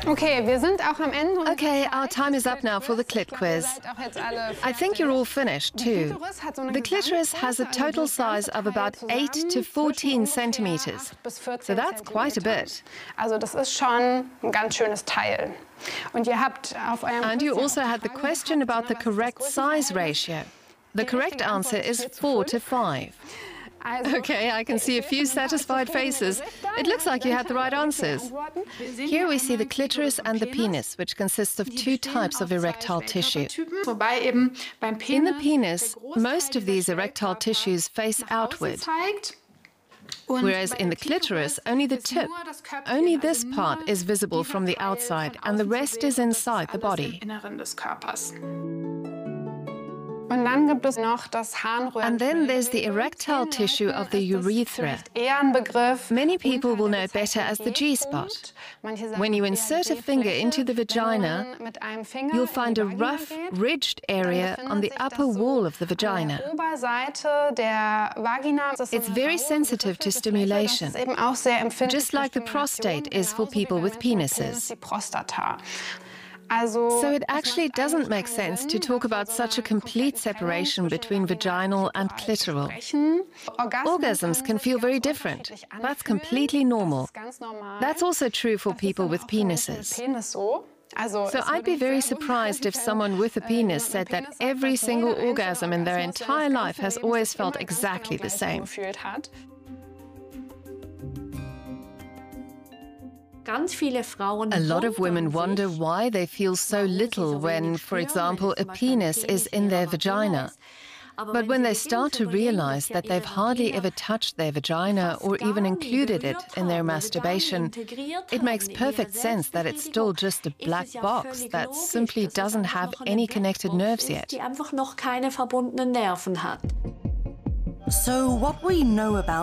Okay, wir sind auch am Ende. Okay, our time is up now for the clit quiz. I think you're all finished too. The clitoris has a total size of about 8 to 14 centimeters. So that's quite a bit. Also das ist schon ein ganz schönes Teil. Und ihr habt auf eurem And you also had the question about the correct size ratio. The correct answer is 4 to 5. Okay, I can see a few satisfied faces. It looks like you had the right answers. Here we see the clitoris and the penis, which consists of two types of erectile tissue. In the penis, most of these erectile tissues face outward, whereas in the clitoris, only the tip, only this part is visible from the outside, and the rest is inside the body. And then there's the erectile tissue of the urethra. Many people will know it better as the G-spot. When you insert a finger into the vagina, you'll find a rough, ridged area on the upper wall of the vagina. It's very sensitive to stimulation, just like the prostate is for people with penises. So it actually doesn't make sense to talk about such a complete separation between vaginal and clitoral. Orgasms can feel very different. That's completely normal. That's also true for people with penises. So I'd be very surprised if someone with a penis said that every single orgasm in their entire life has always felt exactly the same. A lot of women wonder why they feel so little when, for example, a penis is in their vagina. But when they start to realize that they've hardly ever touched their vagina or even included it in their masturbation, it makes perfect sense that it's still just a black box that simply doesn't have any connected nerves yet. So what we know about